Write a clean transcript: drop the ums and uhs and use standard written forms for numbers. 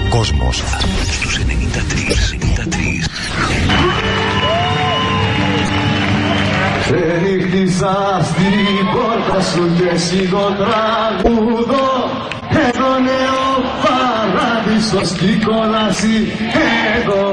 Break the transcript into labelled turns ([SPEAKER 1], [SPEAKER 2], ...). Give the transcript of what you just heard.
[SPEAKER 1] κόσμος.
[SPEAKER 2] Στους 93.
[SPEAKER 3] Ξενύχτησα στην πόρτα σου και σιγό τραγούδο. Εδώ νέο παράδεισος κι κόλαση εδώ.